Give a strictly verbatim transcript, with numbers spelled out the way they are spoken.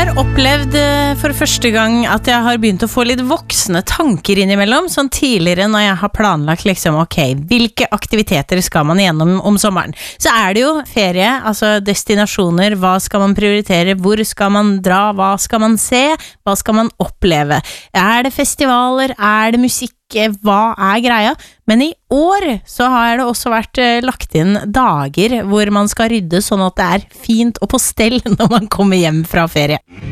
har opplevd eh, for første gang at jeg har begynt å få litt voksne tanker innimellom, sånn tidligere når jeg har planlagt liksom, ok, hvilke aktiviteter skal man gjennom om sommeren? Så er det jo ferie, altså destinasjoner, hva skal man prioritere, hvor skal man dra, hva skal man se, hva skal man oppleve? Er det festivaler, er det musikk? Hva er greia? Men i år så har det også vært eh, lagt inn dager hvor man skal rydde sånn at det er fint og på stell når man kommer hjem fra ferie.